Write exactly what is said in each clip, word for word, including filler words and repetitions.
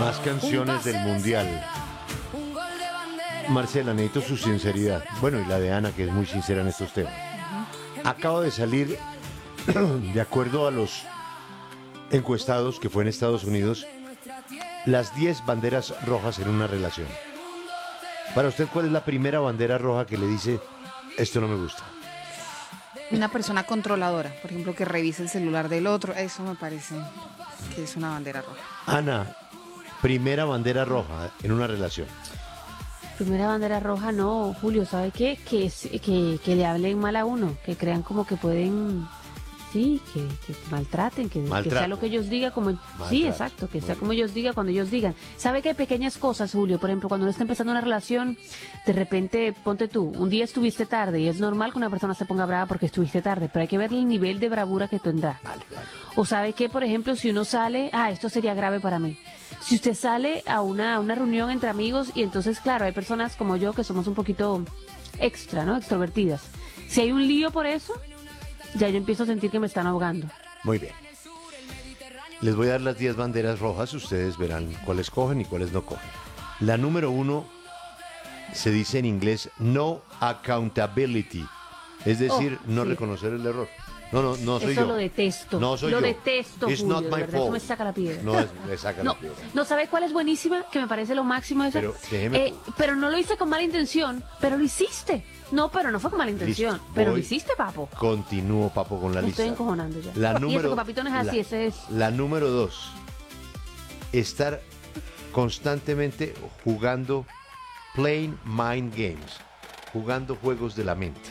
Más canciones del Mundial. Marcela, necesito su sinceridad. Bueno, y la de Ana, que es muy sincera en estos temas. Acaba de salir, de acuerdo a los encuestados que fue en Estados Unidos, las diez banderas rojas en una relación. Para usted, ¿cuál es la primera bandera roja que le dice, esto no me gusta? Una persona controladora, por ejemplo, que revise el celular del otro, eso me parece que es una bandera roja. Ana, primera bandera roja en una relación. Primera bandera roja, no, Julio, ¿sabe qué? Que, es- que, que le hablen mal a uno, que crean como que pueden, sí, que, que maltraten, que, que Maltrato. sea lo que ellos digan, como, Maltrato. sí, exacto, que Muy sea bien. como ellos digan, cuando ellos digan. ¿Sabe que hay pequeñas cosas, Julio? Por ejemplo, cuando uno está empezando una relación, de repente, ponte tú, un día estuviste tarde y es normal que una persona se ponga brava porque estuviste tarde, pero hay que ver el nivel de bravura que tendrá. Vale, vale. O sabe que, por ejemplo, si uno sale, ah, esto sería grave para mí. Si usted sale a una, a una reunión entre amigos y entonces, claro, hay personas como yo que somos un poquito extra, ¿no? Extrovertidas. Si hay un lío por eso, ya yo empiezo a sentir que me están ahogando. Muy bien. Les voy a dar las diez banderas rojas, ustedes verán cuáles cogen y cuáles no cogen. La número uno se dice en inglés no accountability, es decir, Oh, no sí. reconocer el error. No, no, no soy Eso yo. lo detesto. No soy lo yo. detesto, It's Julio, not de my verdad, eso fault. me saca la piedra. No, es- me saca No, la piedra. no, ¿sabe cuál es buenísima? Que me parece lo máximo eso. Pero déjeme- Eh, pero no lo hice con mala intención, pero lo hiciste. No, pero no fue con mala intención, Listo, pero voy. lo hiciste, papo. Continúo, papo, con la Me lista. estoy encojonando ya. La Y número, eso que papito no es así, la- ese es... la número dos, estar constantemente jugando playing mind games, jugando juegos de la mente.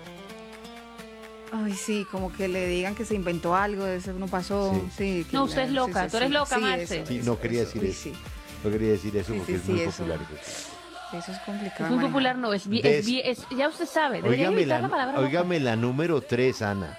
Ay, sí, como que le digan que se inventó algo, eso no pasó. Sí. que No, usted es sí, loca, sí, tú eres sí, loca, sí, Marce. eso, Sí, eso, no quería eso, decir uy, eso. sí. No quería decir eso Sí, porque sí, es muy sí, eso. popular. Eso es complicado. Es muy manejar. popular, no, es, bi- Des- es, bi- es- ya usted sabe, debería Óigame evitar la, la, palabra óigame la número tres, Ana.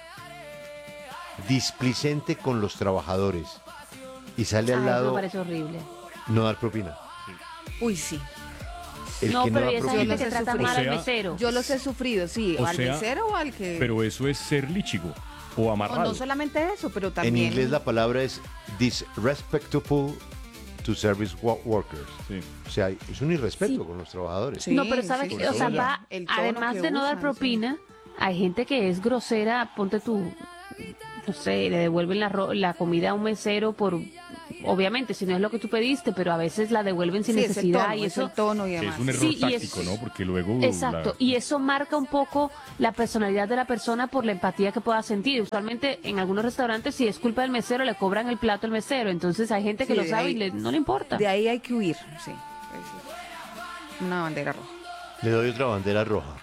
Displicente con los trabajadores. Y sale loca. al Ay, eso me lado parece horrible. no dar propina. Uy, sí. El No, que no pero da y esa propina. gente que Yo trata sufrí. mal O al sea, mesero. Yo los he sufrido, sí. O al sea, mesero o al que. Pero eso es ser lichigo o O amarrado. no solamente eso, pero En también. inglés la palabra es disrespectful to service wo- workers. Sí. O sea, es un irrespeto Sí. con los trabajadores. Sí, No, pero sabe sí, que, sí, o sea, sí. va, El tono además que de no dar usan, propina, hay gente que es grosera, ponte tú, no sé, le devuelven la, ro- la comida a un mesero por, obviamente, si no es lo que tú pediste, pero a veces la devuelven sin Sí, es el necesidad tono, y es eso... el tono y Que demás. es un error Sí, y táctico, es- ¿no? Porque luego... Exacto, la- y eso marca un poco la personalidad de la persona por la empatía que pueda sentir. Usualmente en algunos restaurantes, si es culpa del mesero, le cobran el plato al mesero, entonces hay gente que Sí, lo de sabe ahí- y le- no le importa. De ahí hay que huir, sí. Una bandera roja. Le doy otra bandera roja.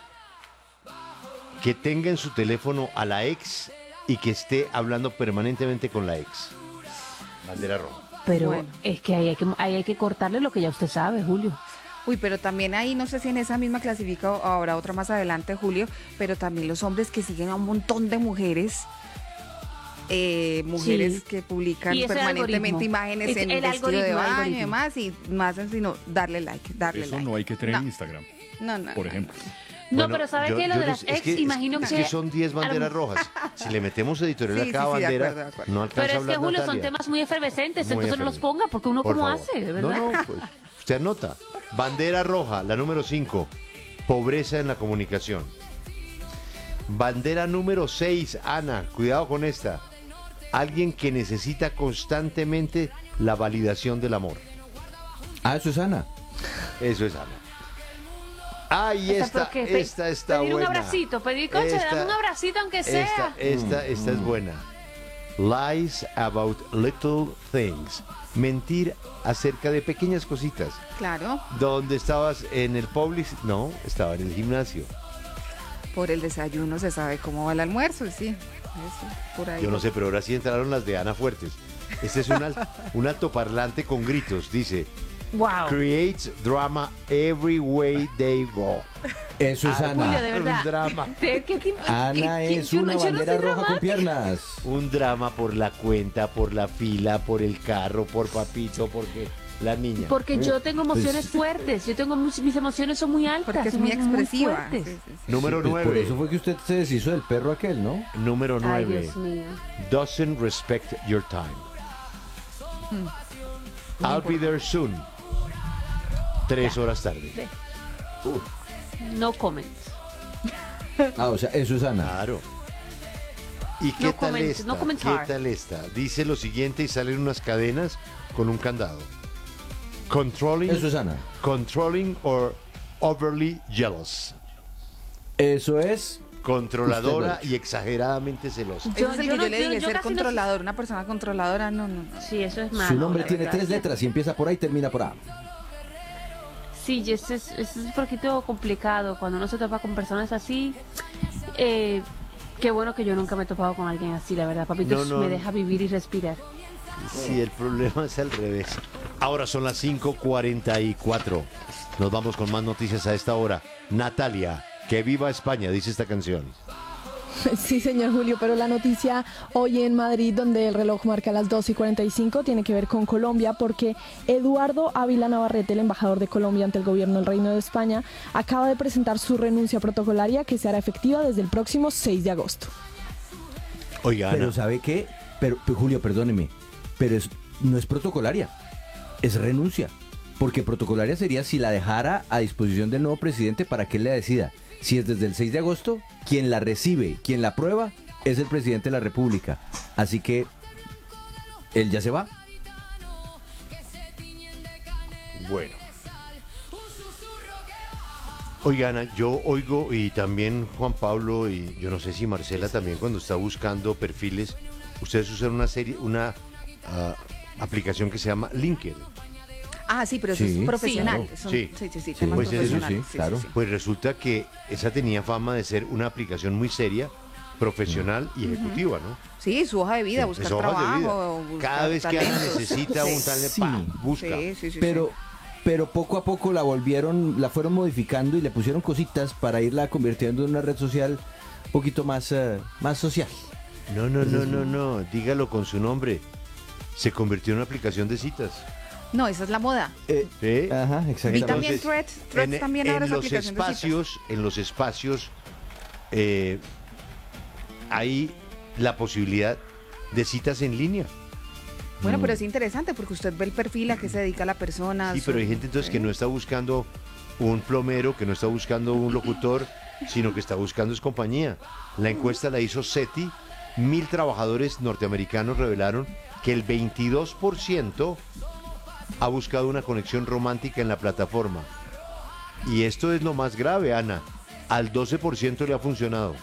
Que tenga en su teléfono a la ex y que esté hablando permanentemente con la ex. Bandera roja. Pero Bueno. es que ahí hay que, ahí hay que cortarle lo que ya usted sabe, Julio. Uy, pero también ahí, no sé si en esa misma clasifica o habrá otra más adelante, Julio, pero también los hombres que siguen a un montón de mujeres, eh, mujeres Sí. que publican Y ese permanentemente algoritmo. imágenes Es en el vestido de algoritmo, el baño y algoritmo. demás, y más sino darle like, darle Eso like. no hay que tener en No. Instagram, No, no. por ejemplo. No, Bueno, pero ¿sabe yo- qué? Lo yo de no las sé, es ex, que- imagino es que... que son diez banderas a lo- rojas. Si le metemos editorial Sí, a sí, cada sí, de bandera, acuerdo, de acuerdo. no alcanza Pero a es que, hablar Julio, son Natalia. temas muy efervescentes, Muy entonces no los efervescentes. ponga, porque uno Por cómo favor. hace, ¿verdad? No, no, pues, usted anota. Bandera roja, la número cinco, pobreza en la comunicación. Bandera número seis, Ana, cuidado con esta. Alguien que necesita constantemente la validación del amor. Ah, eso es Ana. Eso es Ana. Ay, ¿Esta esta, por qué? Pe- esta está pedir buena. un abracito, pedir, concha, Esta- dame un abracito aunque sea. Esta, esta, esta es buena. Lies about little things. Mentir acerca de pequeñas cositas. Claro, ¿Dónde estabas? ¿En el Publix? No, estaba en el gimnasio. por el desayuno se sabe cómo va el almuerzo, sí. Eso, por ahí. Yo no sé, pero ahora sí entraron las de Ana Fuertes. Este es un, al- un altoparlante con gritos. Dice, Wow. creates drama every way they go. Eso es Ah, Julio, Ana. de verdad. Un drama. ¿Qué- qué- qué- Ana qué- es yo no- una yo no bandera soy roja con dramática. piernas. Un drama por la cuenta, por la fila, por el carro, por papito, porque la niña. Porque yo tengo emociones Pues- fuertes, yo tengo mus- mis emociones son muy altas, Porque es son muy expresiva. fuertes. Sí, sí, sí. Número Sí, pues, por nueve. eso fue que usted se deshizo del perro aquel, ¿no? Número Ay, nueve. Dios mío. Doesn't respect your time. I'll be there soon. Tres horas tarde. No comments. Ah, o sea, es Susana. Claro. ¿Y qué No tal comment- esta? no comentar. ¿Qué tal esta? Dice lo siguiente y salen unas cadenas con un candado. Controlling, Es Susana. controlling or overly jealous. Eso es. Controladora Usted lo y exageradamente celosa. Ese Yo- es el yo que no- yo le yo- dije, yo ser casi no- controlador, una persona controladora, no, no, no. Sí, eso es malo. Su nombre la tiene verdad. tres letras y empieza por A y termina por A. Sí, y eso es, eso es un poquito complicado cuando uno se topa con personas así. Eh, qué bueno que yo nunca me he topado con alguien así, la verdad. Papito, No, no. me deja vivir y respirar. Sí, el problema es al revés. Ahora son las cinco cuarenta y cuatro. Nos vamos con más noticias a esta hora. Natalia, que viva España, dice esta canción. Sí, señor Julio, pero la noticia hoy en Madrid, donde el reloj marca las doce y cuarenta y cinco, tiene que ver con Colombia, porque Eduardo Ávila Navarrete, el embajador de Colombia ante el gobierno del Reino de España, acaba de presentar su renuncia protocolaria que se hará efectiva desde el próximo seis de agosto. Oiga, Ana, Pero ¿sabe qué? Pero, pero, Julio, perdóneme, pero es, no es protocolaria, es renuncia. Porque protocolaria sería si la dejara a disposición del nuevo presidente para que él la decida. Si es desde el seis de agosto, quien la recibe, quien la aprueba, es el presidente de la República. Así que él ya se va. bueno. Oiga, Ana, yo oigo y también Juan Pablo y yo no sé si Marcela también cuando está buscando perfiles, ustedes usan una serie, una ah, aplicación que se llama LinkedIn. Ah, sí, pero eso Sí, es profesional. claro. son- Sí. sí, sí, sí, Sí, temas pues eso profesionales. sí, claro. Pues resulta que esa tenía fama de ser una aplicación muy seria, profesional y ejecutiva, ¿no? Sí, su hoja de vida, Sí, buscar es hojas de vida. trabajo. buscar Cada vez que alguien talentos. necesita un talento, Sí. ¡pam! busca. Sí, sí, sí. Pero, sí. pero poco a poco la volvieron, la fueron modificando y le pusieron cositas para irla convirtiendo en una red social un poquito más, eh, más social. No, no, no, no, no, dígalo con su nombre. Se convirtió en una aplicación de citas. No, esa es la moda. Eh, ¿Sí? Ajá, Vi exactamente. también Threads, Threads en, también en ahora es los aplicación de citas. espacios, en los espacios eh, hay la posibilidad de citas en línea. Bueno, Mm. pero es interesante porque usted ve el perfil a qué se dedica la persona. Sí, su- pero hay gente entonces que no está buscando un plomero, que no está buscando un locutor, sino que está buscando es compañía. La encuesta la hizo SETI. Mil trabajadores norteamericanos revelaron que el veintidós por ciento ha buscado una conexión romántica en la plataforma. Y esto es lo más grave, Ana. Al doce por ciento le ha funcionado.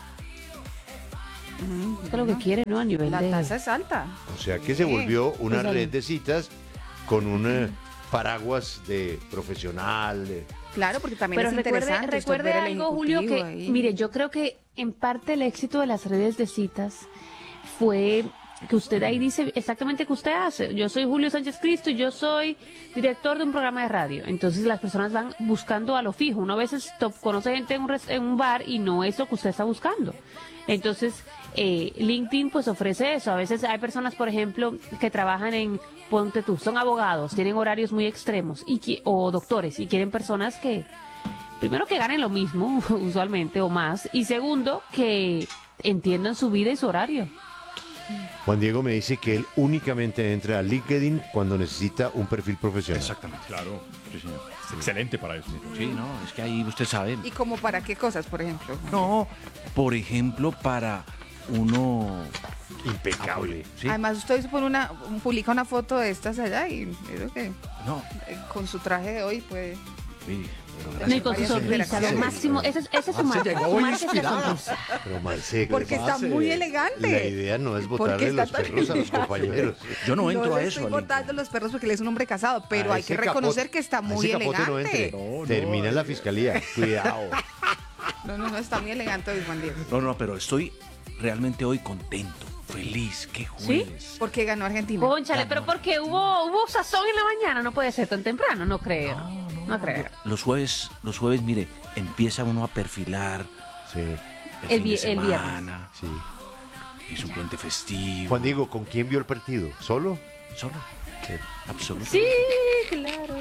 Es que lo que quiere, ¿no? A nivel La de... tasa es alta. O sea que se Sí. volvió una Pues, red de citas con un eh, paraguas de profesional. de- Claro, porque también Pero es recuerde, interesante. usted recuerde ver el algo, Julio, que, ejecutivo ahí. mire, yo creo que en parte el éxito de las redes de citas fue que usted ahí dice exactamente qué usted hace. Yo soy Julio Sánchez Cristo y yo soy director de un programa de radio. Entonces las personas van buscando a lo fijo. Uno a veces to- conoce gente en un, res- en un bar y no es lo que usted está buscando. Entonces, eh, LinkedIn pues ofrece eso. A veces hay personas, por ejemplo, que trabajan en, ponte tú, son abogados, tienen horarios muy extremos y qui- o doctores y quieren personas que, primero que ganen lo mismo, usualmente, o más, y segundo, que entiendan su vida y su horario. Juan Diego me dice que él únicamente entra a LinkedIn cuando necesita un perfil profesional. Exactamente. Claro, sí, señor. Es excelente para eso. Sí, no, es que ahí usted sabe. ¿Y como para qué cosas, por ejemplo? No, por ejemplo, para uno. Impecable. Sí, Además, usted pone una, publica una foto de estas allá y creo que no, eh, con su traje de hoy puede... sí, pero No, y con su varias sonrisa, lo interacciones. máximo, ese, es- ese es su marca, su marca es la sonrisa. Pero Marce, ¿qué Porque le está pasa? muy elegante. La idea no es Porque botarle está los tan perros a los elegante. compañeros. yo no entro a le eso. estoy Alin. botando los perros porque él es un hombre casado, pero A hay que ese reconocer capote- que está a muy ese capote no elegante. entre. No, no, Termina en la fiscalía. Cuidado. No, no, no, está muy elegante hoy, Juan Diego. No, no, pero estoy realmente hoy contento, feliz, qué jueves. Porque ganó Argentina. Cónchale, pero porque hubo, hubo sazón en la mañana, no puede ser tan temprano, no creo. No, creo. Los jueves, los jueves, mire, empieza uno a perfilar Sí, el, El fin vi- de el viernes. semana, sí. es un puente festivo. Juan Diego, ¿con quién vio el partido? ¿Solo? Solo, absolutamente. Sí, claro.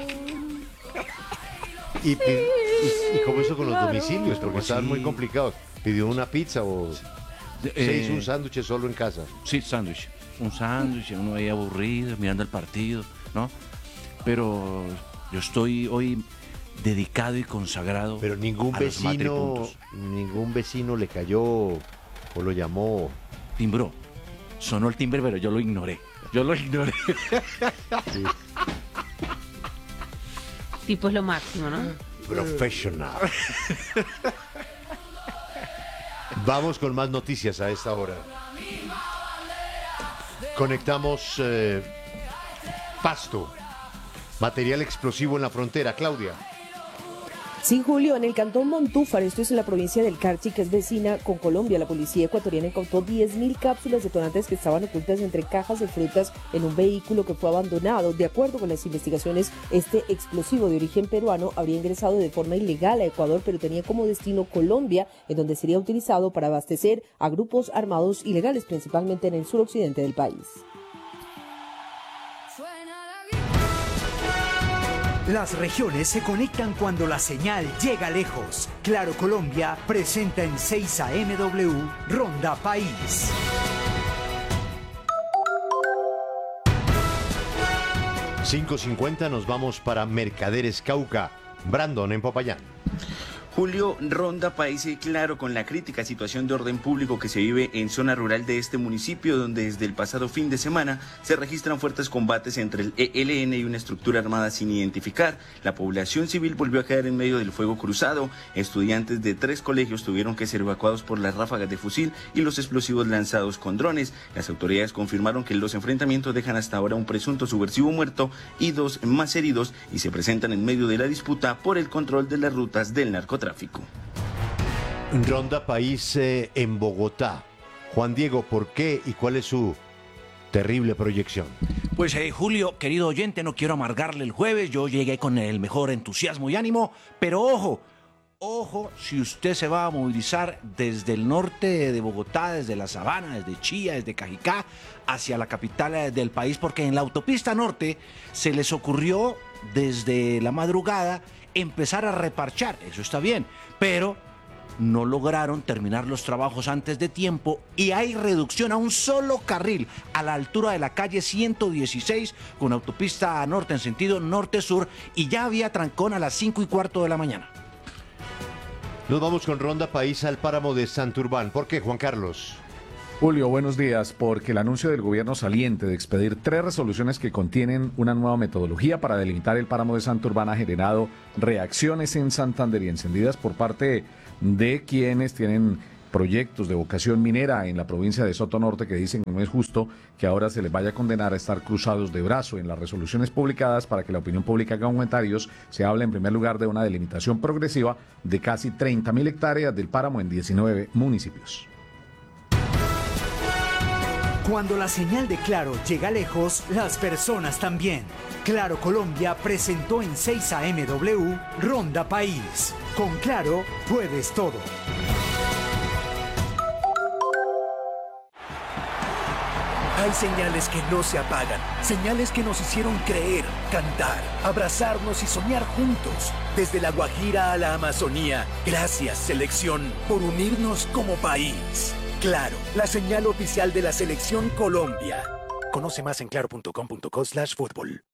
¿Y, pi- y, y cómo hizo con los claro. domicilios? Porque estaban muy Sí. complicados. ¿Pidió una pizza o De- se eh, hizo un sándwich solo en casa? Sí, sándwich. Un sándwich, uno ahí aburrido, mirando el partido, ¿no? pero yo estoy hoy dedicado y consagrado Pero ningún a los vecino, matripuntos. ningún vecino le cayó o lo llamó. Timbró. Sonó el timbre, pero yo lo ignoré. Yo lo ignoré. Sí. Tipo es lo máximo, ¿no? Professional. Vamos con más noticias a esta hora. Conectamos eh, Pasto. Material explosivo en la frontera. Claudia. Sí, Julio, en el cantón Montúfar, esto es en la provincia del Carchi, que es vecina con Colombia, la policía ecuatoriana encontró diez mil cápsulas detonantes que estaban ocultas entre cajas de frutas en un vehículo que fue abandonado. De acuerdo con las investigaciones, este explosivo de origen peruano habría ingresado de forma ilegal a Ecuador, pero tenía como destino Colombia, en donde sería utilizado para abastecer a grupos armados ilegales, principalmente en el suroccidente del país. Las regiones se conectan cuando la señal llega lejos. Claro Colombia presenta en seis A M W Ronda País. cinco cincuenta nos vamos para Mercaderes Cauca. Brandon en Popayán. Julio, Ronda País y Claro con la crítica situación de orden público que se vive en zona rural de este municipio, donde desde el pasado fin de semana se registran fuertes combates entre el E L N y una estructura armada sin identificar. La población civil volvió a quedar en medio del fuego cruzado. Estudiantes de tres colegios tuvieron que ser evacuados por las ráfagas de fusil y los explosivos lanzados con drones. Las autoridades confirmaron que los enfrentamientos dejan hasta ahora un presunto subversivo muerto y dos más heridos, y se presentan en medio de la disputa por el control de las rutas del narcotráfico. Ronda País eh, en Bogotá. Juan Diego, ¿por qué y cuál es su terrible proyección? Pues eh, Julio, querido oyente, no quiero amargarle el jueves, yo llegué con el mejor entusiasmo y ánimo, pero ojo, ojo, si usted se va a movilizar desde el norte de Bogotá, desde la Sabana, desde Chía, desde Cajicá, hacia la capital eh, del país, porque en la autopista norte se les ocurrió desde la madrugada empezar a reparchar, eso está bien, pero no lograron terminar los trabajos antes de tiempo y hay reducción a un solo carril a la altura de la calle ciento dieciséis con autopista norte en sentido norte-sur, y ya había trancón a las cinco y cuarto de la mañana. Nos vamos con Ronda País al páramo de Santurbán. ¿Por qué, Juan Carlos? Julio, buenos días. Porque el anuncio del gobierno saliente de expedir tres resoluciones que contienen una nueva metodología para delimitar el páramo de Santurbán ha generado reacciones en Santander y encendidas por parte de quienes tienen proyectos de vocación minera en la provincia de Soto Norte, que dicen que no es justo que ahora se les vaya a condenar a estar cruzados de brazo. En las resoluciones publicadas para que la opinión pública haga comentarios, se habla en primer lugar de una delimitación progresiva de casi treinta mil hectáreas del páramo en diecinueve municipios. Cuando la señal de Claro llega lejos, las personas también. Claro Colombia presentó en seis A M W Ronda País. Con Claro puedes todo. Hay señales que no se apagan, señales que nos hicieron creer, cantar, abrazarnos y soñar juntos. Desde la Guajira a la Amazonía, gracias selección por unirnos como país. Claro, la señal oficial de la selección Colombia. Conoce más en claro punto com punto co slash fútbol.